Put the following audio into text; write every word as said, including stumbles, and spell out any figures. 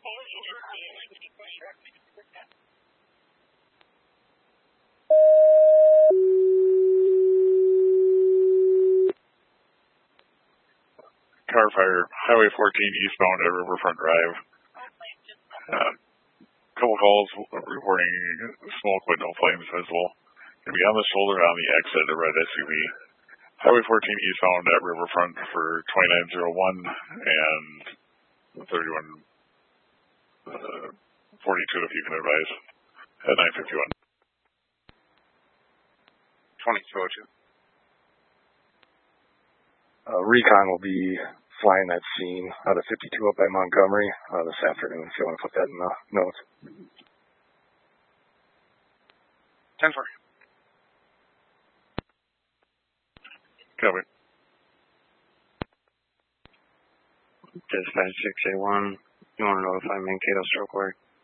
Car fire, Highway fourteen eastbound at Riverfront Drive. Uh, couple calls reporting smoke but no flames visible. Gonna be on the shoulder on the exit of a red S U V. Highway fourteen eastbound at Riverfront for twenty-nine oh one and thirty-one forty-two if you can advise. At nine fifty-one. twenty-two oh two. Uh, recon will be flying that scene out of fifty-two up by Montgomery uh, this afternoon, if you want to put that in the notes. ten four. Copy. Dispatch six eight one, you want to notify Mankato stroke work?